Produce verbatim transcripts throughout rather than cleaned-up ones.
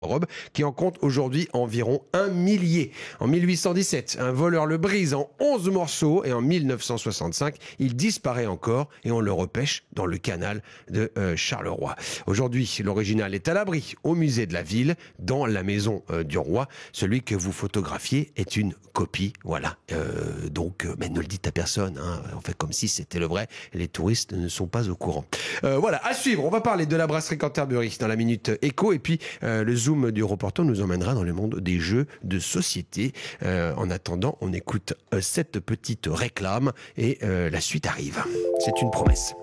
robe, qui en compte aujourd'hui environ un millier. En mille huit cent dix-sept, un voleur le brise en onze morceaux et en mille neuf cent soixante-cinq, il disparaît encore et on le repêche dans le canal de euh, Charleroi. Aujourd'hui, l'original est à l'abri au musée de la ville, dans la maison euh, du roi. Celui que vous photographiez est une copie, voilà. Euh, donc, euh, mais ne le dites à personne, hein. On fait comme si c'était le vrai. Les touristes ne sont pas au courant. Euh, voilà, à suivre. On va parler de la brasserie Canterbury dans la Minute Éco et puis euh, le zoom du reporter nous emmènera dans le monde des jeux de société. Euh, en attendant, on écoute euh, cette petite réclame et euh, la suite arrive. C'est une promesse.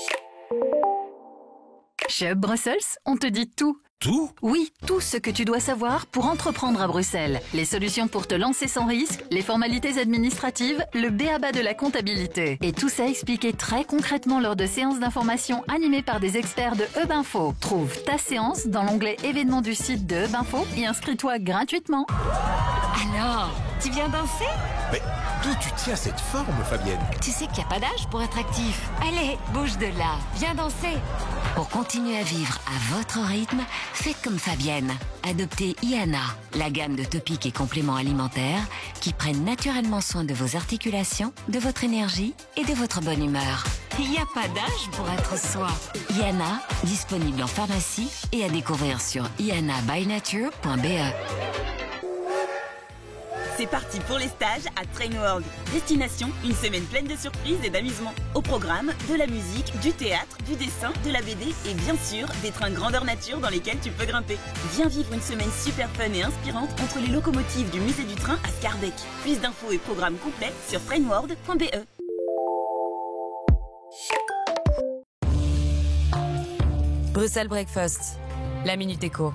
Chez Hub Brussels, on te dit tout. Tout ? Oui, tout ce que tu dois savoir pour entreprendre à Bruxelles. Les solutions pour te lancer sans risque, les formalités administratives, le b a ba de la comptabilité. Et tout ça expliqué très concrètement lors de séances d'information animées par des experts de Hub Info. Trouve ta séance dans l'onglet événements du site de Hub Info et inscris-toi gratuitement. Alors, tu viens danser ? Mais d'où tu tiens cette forme, Fabienne ? Tu sais qu'il n'y a pas d'âge pour être actif. Allez, bouge de là, viens danser. Pour continuer à vivre à votre rythme, faites comme Fabienne. Adoptez Iana, la gamme de topiques et compléments alimentaires qui prennent naturellement soin de vos articulations, de votre énergie et de votre bonne humeur. Il n'y a pas d'âge pour être soi. Iana, disponible en pharmacie et à découvrir sur iana by nature point b e. C'est parti pour les stages à Trainworld. Destination, une semaine pleine de surprises et d'amusement. Au programme, de la musique, du théâtre, du dessin, de la B D et bien sûr, des trains grandeur nature dans lesquels tu peux grimper. Viens vivre une semaine super fun et inspirante entre les locomotives du musée du train à Scarbeck. Plus d'infos et programmes complets sur trainworld point b e. Bruxelles Breakfast, la Minute Éco.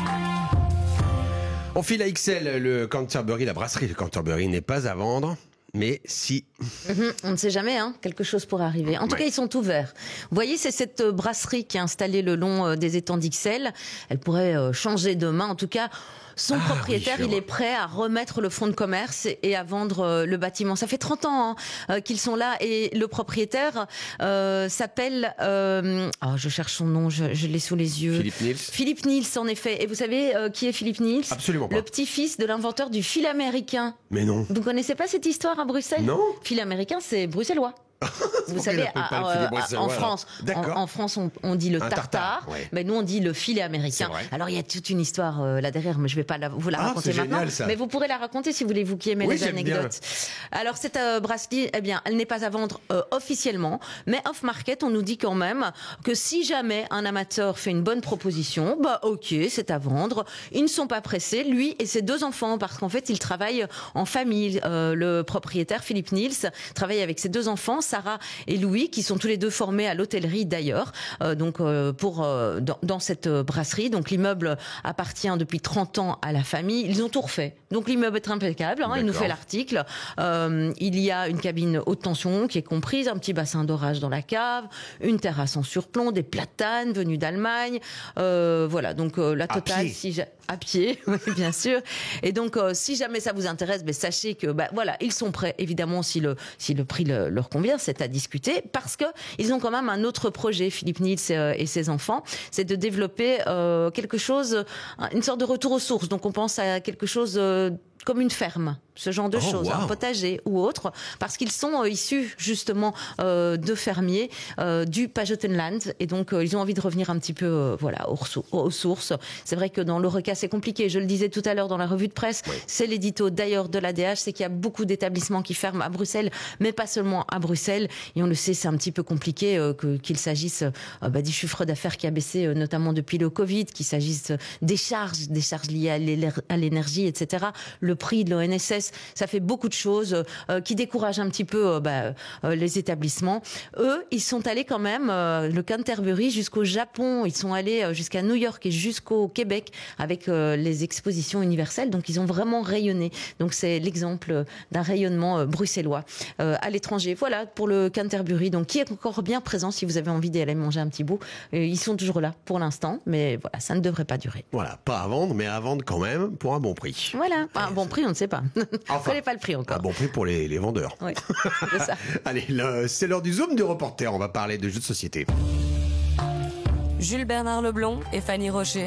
On file à X L, le Canterbury, la brasserie de Canterbury n'est pas à vendre. Mais si... Mmh, on ne sait jamais, hein, quelque chose pourrait arriver. En tout ouais. cas, ils sont ouverts. Vous voyez, c'est cette brasserie qui est installée le long euh, des étangs d'X L. Elle pourrait euh, changer demain. En tout cas, son ah, propriétaire, oui, il est prêt à remettre le fonds de commerce et, et à vendre euh, le bâtiment. Ça fait trente ans hein, euh, qu'ils sont là et le propriétaire euh, s'appelle... Euh, oh, je cherche son nom, je, je l'ai sous les yeux. Philippe Niels. Philippe Niels, en effet. Et vous savez euh, qui est Philippe Niels ? Absolument pas. Le petit-fils de l'inventeur du fil américain. Mais non. Vous connaissez pas cette histoire à Bruxelles ? Non. Fil américain, c'est bruxellois. Vous savez, à, à, à, en France, en, en France, on, on dit le Un tartare, tartare ouais. mais nous on dit le filet américain. Alors il y a toute une histoire euh, là derrière, mais je vais pas la, vous la ah, raconter maintenant. Génial, ça. Mais vous pourrez la raconter si vous voulez, vous qui aimez oui, les anecdotes. Bien. Alors cette euh, brasserie, eh bien, elle n'est pas à vendre euh, officiellement, mais off market, on nous dit quand même que si jamais un amateur fait une bonne proposition, bah ok, c'est à vendre. Ils ne sont pas pressés, lui et ses deux enfants, parce qu'en fait, il travaille en famille. Euh, le propriétaire Philippe Niels travaille avec ses deux enfants, Sarah et Louis. Louis, qui sont tous les deux formés à l'hôtellerie d'ailleurs, euh, donc euh, pour euh, dans, dans cette brasserie. Donc l'immeuble appartient depuis trente ans à la famille. Ils ont tout refait. Donc l'immeuble est impeccable. Hein, il nous fait l'article. Euh, il y a une cabine haute tension qui est comprise, un petit bassin d'orage dans la cave, une terrasse en surplomb, des platanes venus d'Allemagne. Euh, voilà. Donc euh, la totale, si j'ai à pied, oui, bien sûr. Et donc, euh, si jamais ça vous intéresse, ben, sachez que, ben, voilà, ils sont prêts, évidemment, si le, si le prix le, leur convient, c'est à discuter, parce que ils ont quand même un autre projet, Philippe Niels et, et ses enfants, c'est de développer euh, quelque chose, une sorte de retour aux sources. Donc, on pense à quelque chose euh, comme une ferme, ce genre de oh, choses, wow. un potager ou autre, parce qu'ils sont euh, issus justement euh, de fermiers euh, du Pajottenland, et donc euh, ils ont envie de revenir un petit peu euh, voilà, aux, aux sources. C'est vrai que dans l'Oreca, c'est compliqué, je le disais tout à l'heure dans la revue de presse, oui. C'est l'édito d'ailleurs de l'A D H, c'est qu'il y a beaucoup d'établissements qui ferment à Bruxelles, mais pas seulement à Bruxelles, et on le sait, c'est un petit peu compliqué, euh, que, qu'il s'agisse euh, bah, du chiffre d'affaires qui a baissé, euh, notamment depuis le Covid, qu'il s'agisse des charges, des charges liées à l'énergie, et cetera. Le prix de l'O N S S, ça fait beaucoup de choses euh, qui découragent un petit peu euh, bah, euh, les établissements. Eux, ils sont allés quand même, euh, le Canterbury, jusqu'au Japon, ils sont allés euh, jusqu'à New York et jusqu'au Québec avec euh, les expositions universelles, donc ils ont vraiment rayonné. Donc c'est l'exemple d'un rayonnement euh, bruxellois euh, à l'étranger. Voilà pour le Canterbury, donc qui est encore bien présent si vous avez envie d'aller manger un petit bout. Euh, ils sont toujours là pour l'instant, mais voilà, ça ne devrait pas durer. Voilà, pas à vendre, mais à vendre quand même pour un bon prix. Voilà, un bon prix, on ne sait pas. Enfin, on ne connaît pas le prix encore. Un bon prix pour les, les vendeurs. Oui, c'est ça. Allez, le, c'est l'heure du zoom du reporter. On va parler de jeux de société. Jules Bernard Leblond et Fanny Rocher.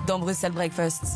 dans Bruxelles Breakfast.